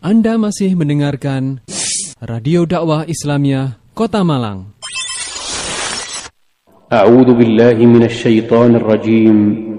Anda masih mendengarkan Radio Dakwah Islamiyah Kota Malang. A'udzu billahi minasy syaithanir rajim.